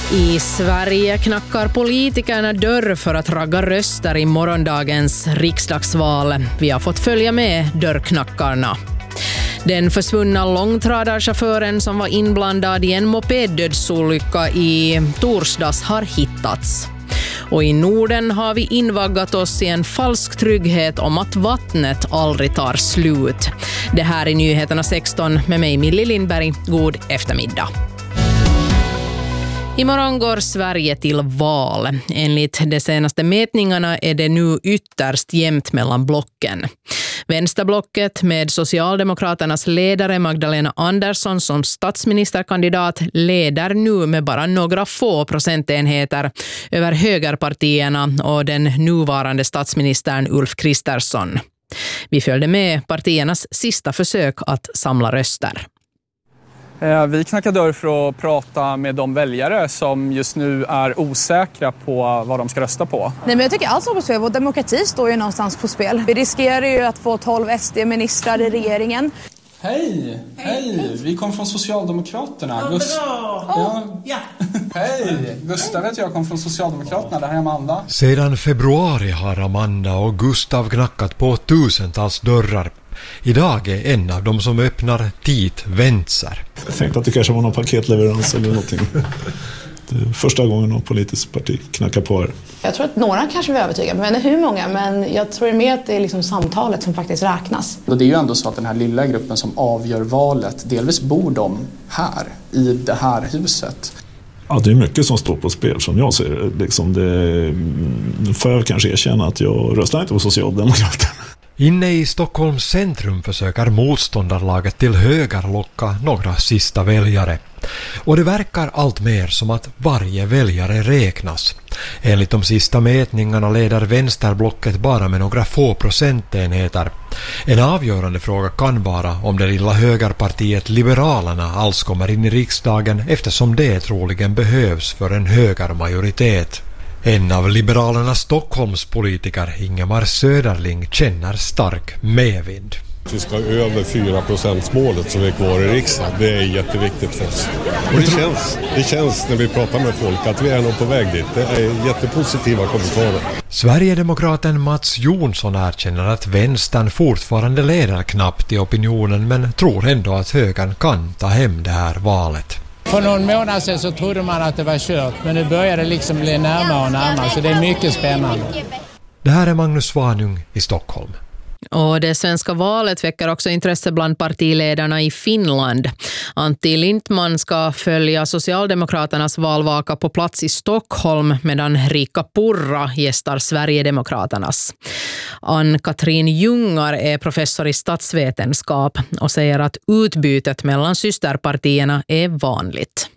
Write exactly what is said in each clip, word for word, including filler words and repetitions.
I Sverige knackar politikerna dörr för att ragga röster i morgondagens riksdagsval. Vi har fått följa med dörrknackarna. Den försvunna långtradarchauffören som var inblandad i en mopeddödsolycka i torsdags har hittats. Och i Norden har vi invaggat oss i en falsk trygghet om att vattnet aldrig tar slut. Det här är Nyheterna sexton med mig Millie Lindberg. God eftermiddag. Imorgon går Sverige till val. Enligt de senaste mätningarna är det nu ytterst jämnt mellan blocken. Vänsterblocket med Socialdemokraternas ledare Magdalena Andersson som statsministerkandidat leder nu med bara några få procentenheter över högerpartierna och den nuvarande statsministern Ulf Kristersson. Vi följde med partiernas sista försök att samla röster. Vi knackar dörr för att prata med de väljare som just nu är osäkra på vad de ska rösta på. Nej, men jag tycker allt står på spel. Vår demokrati står ju någonstans på spel. Vi riskerar ju att få tolv S D-ministrar i regeringen. Hej! Hej! Vi kom från Socialdemokraterna. Ja, Gust- ja. Ja. Hej! Gustav heter jag, kom från Socialdemokraterna. Det här är Amanda. Sedan februari har Amanda och Gustav knackat på tusentals dörrar. Idag är en av dem som öppnar dit Vänster. Jag tänkte att det kanske var någon paketleverans eller någonting. Det är första gången någon politisk parti knackar på här. Jag tror att några kanske vill övertyga, men jag vet inte hur många, men jag tror mer att det är liksom samtalet som faktiskt räknas. Och det är ju ändå så att den här lilla gruppen som avgör valet, delvis bor de här, i det här huset. Ja, det är mycket som står på spel som jag ser det. Liksom det får jag kanske erkänna att jag röstar inte på Socialdemokraterna. Inne i Stockholms centrum försöker motståndarlaget till höger locka några sista väljare. Och det verkar allt mer som att varje väljare räknas. Enligt de sista mätningarna leder vänsterblocket bara med några få procentenheter. En avgörande fråga kan vara om det lilla högerpartiet Liberalerna alls kommer in i riksdagen eftersom det troligen behövs för en högermajoritet. En av Liberalernas Stockholmspolitiker, Ingemar Söderling, känner stark medvind. Vi ska över fyra procent målet som är kvar i riksdagen. Det är jätteviktigt för oss. Och det känns, det känns när vi pratar med folk att vi är nog på väg dit. Det är jättepositiva kommentarer. Sverigedemokraten Mats Jonsson erkänner att vänstern fortfarande leder knappt i opinionen men tror ändå att högern kan ta hem det här valet. För någon månad sedan så trodde man att det var kört, men nu börjar det liksom bli närmare och närmare, så det är mycket spännande. Det här är Magnus Svanung i Stockholm. Och det svenska valet väcker också intresse bland partiledarna i Finland. Antti Lindman ska följa Socialdemokraternas valvaka på plats i Stockholm medan Riikka Purra gästar Sverigedemokraternas. Ann-Katrin Jungar är professor i statsvetenskap och säger att utbytet mellan systerpartierna är vanligt.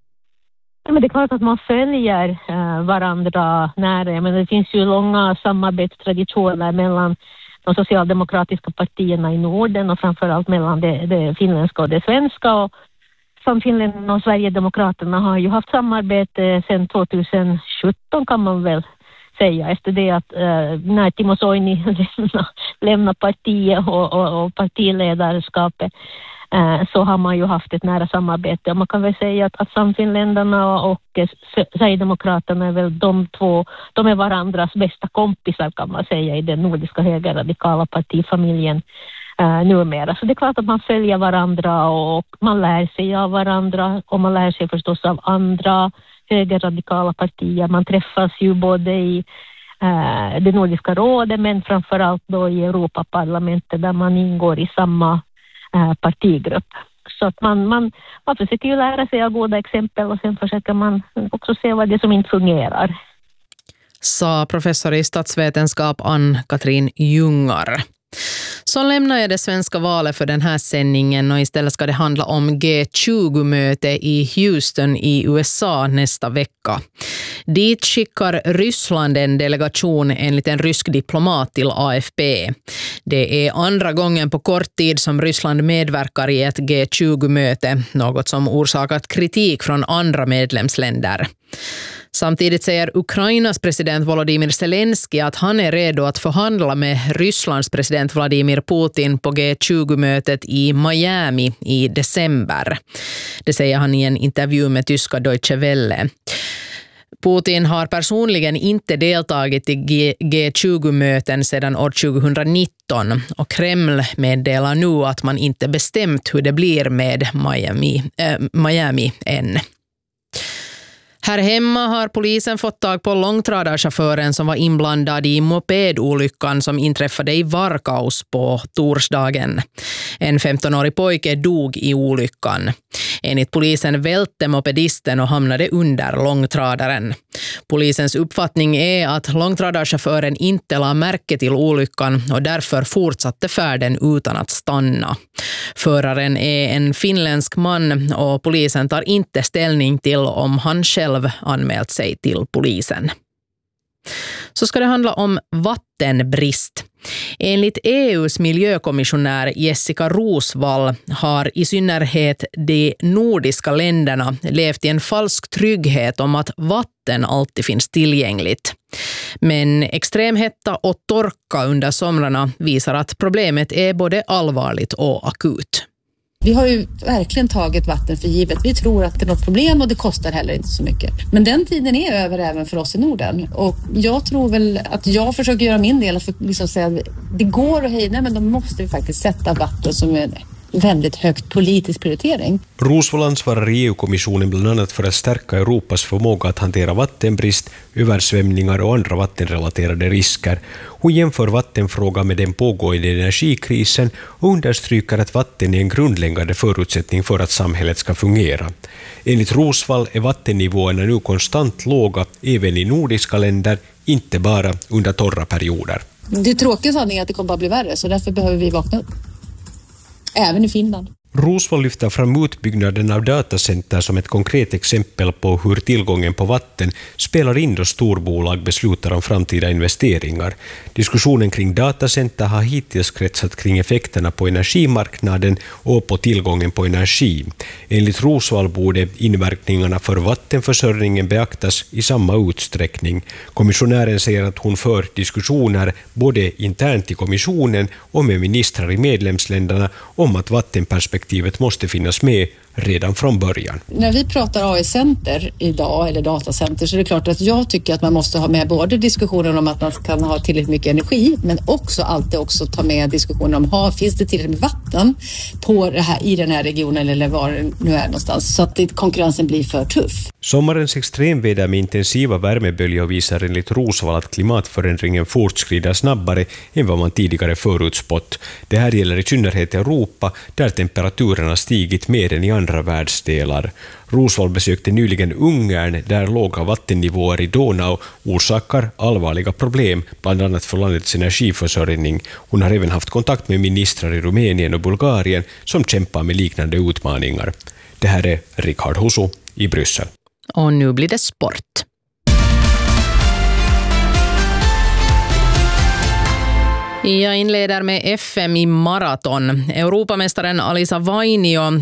Ja, men det är klart att man följer uh, varandra nära. Men det finns ju långa samarbetstraditioner mellan de socialdemokratiska partierna i Norden och framförallt mellan det, det finländska och det svenska. Och som Finland och Sverigedemokraterna har ju haft samarbete sedan tjugohundrasjutton kan man väl säga. Efter det att eh, när Timo Soini lämnar, lämnar partiet och, och, och partiledarskapet eh, så har man ju haft ett nära samarbete. Och man kan väl säga att, att Samfinländarna och eh, Sverigedemokraterna är väl de två, de är varandras bästa kompisar kan man säga i den nordiska högerradikala partifamiljen eh, numera. Så det är klart att man följer varandra och man lär sig av varandra och man lär sig förstås av andra högerradikala partier. Man träffas ju både i eh, det nordiska rådet men framförallt då i Europaparlamentet där man ingår i samma eh, partigrupp. Så att man, man, man försöker ju lära sig av goda exempel och sen försöker man också se vad det är som inte fungerar. Sa professor i statsvetenskap Ann-Katrin Jungar. Så lämnar jag det svenska valet för den här sändningen och istället ska det handla om G tjugo-möte i Houston i U S A nästa vecka. Dit skickar Ryssland en delegation enligt en rysk diplomat till A F P. Det är andra gången på kort tid som Ryssland medverkar i ett G tjugo-möte, något som orsakat kritik från andra medlemsländer. Samtidigt säger Ukrainas president Volodymyr Zelensky att han är redo att förhandla med Rysslands president Vladimir Putin på G tjugo-mötet i Miami i december. Det säger han i en intervju med tyska Deutsche Welle. Putin har personligen inte deltagit i G tjugo-möten sedan år tjugonitton och Kreml meddelar nu att man inte bestämt hur det blir med Miami, äh, Miami än. Här hemma har polisen fått tag på långtradarchauffören som var inblandad i mopedolyckan som inträffade i Varkaus på torsdagen. En femtonårig pojke dog i olyckan. Enligt polisen välte mopedisten och hamnade under långtradaren. Polisens uppfattning är att långtradarchauffören inte la märke till olyckan och därför fortsatte färden utan att stanna. Föraren är en finländsk man och polisen tar inte ställning till om han själv anmält sig till polisen. Så ska det handla om vattenbrist. Enligt E U:s miljökommissionär Jessica Rosvall har i synnerhet de nordiska länderna levt i en falsk trygghet om att vatten alltid finns tillgängligt. Men extremhetta och torka under somrarna visar att problemet är både allvarligt och akut. Vi har ju verkligen tagit vatten för givet. Vi tror att det är något problem och det kostar heller inte så mycket. Men den tiden är över även för oss i Norden. Och jag tror väl att jag försöker göra min del för att liksom säga att det går att hejda, men då måste vi faktiskt sätta vatten som en väldigt högt politisk prioritering. Rosvall ansvarar i E U-kommissionen bland annat för att stärka Europas förmåga att hantera vattenbrist, översvämningar och andra vattenrelaterade risker. Hon jämför vattenfrågan med den pågående energikrisen och understryker att vatten är en grundläggande förutsättning för att samhället ska fungera. Enligt Rosvall är vattennivåerna nu konstant låga även i nordiska länder, inte bara under torra perioder. Det är tråkigt sanning att det kommer att bli värre, så därför behöver vi vakna upp. Även i Finland. Rosvall lyfter fram utbyggnaden av datacenter som ett konkret exempel på hur tillgången på vatten spelar in då storbolag beslutar om framtida investeringar. Diskussionen kring datacenter har hittills kretsat kring effekterna på energimarknaden och på tillgången på energi. Enligt Rosvall borde inverkningarna för vattenförsörjningen beaktas i samma utsträckning. Kommissionären säger att hon för diskussioner både internt i kommissionen och med ministrar i medlemsländerna om att vattenperspektivet måste finnas med redan från början. När vi pratar A I-center idag, eller datacenter, så är det klart att jag tycker att man måste ha med både diskussionen om att man kan ha tillräckligt mycket energi, men också alltid också ta med diskussionen om ha, finns det tillräckligt med vatten på det här, i den här regionen eller var det nu är någonstans, så att det, konkurrensen blir för tuff. Sommarens extremväder med intensiva värmeböljor visar enligt Rosvall att klimatförändringen fortskrider snabbare än vad man tidigare förutspått. Det här gäller i synnerhet Europa, där temperaturerna stigit mer än i andra världsdelar. Rosvall besökte nyligen Ungern, där låga vattennivåer i Donau orsakar allvarliga problem, bland annat för landets energiförsörjning. Hon har även haft kontakt med ministrar i Rumänien och Bulgarien som kämpar med liknande utmaningar. Det här är Rickard Husu i Bryssel. Och nu blir det sport. Jag inleder med F M i maraton. Europamästaren Alisa Vainio